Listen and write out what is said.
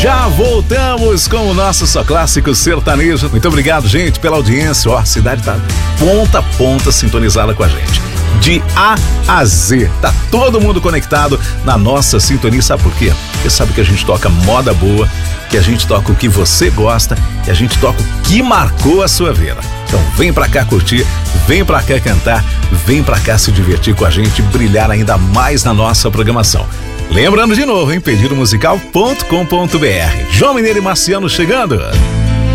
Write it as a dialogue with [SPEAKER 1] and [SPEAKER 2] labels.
[SPEAKER 1] Já voltamos com o nosso Só Clássico Sertanejo. Muito obrigado, gente, pela audiência. Ó, a cidade tá ponta a ponta sintonizada com a gente. De A a Z. Tá todo mundo conectado na nossa sintonia. Sabe por quê? Porque sabe que a gente toca moda boa, que a gente toca o que você gosta, que a gente toca o que marcou a sua vida. Então vem pra cá curtir, vem pra cá cantar, vem pra cá se divertir com a gente, brilhar ainda mais na nossa programação. Lembrando de novo, hein? Pedidomusical.com.br. João Mineiro e Marciano chegando.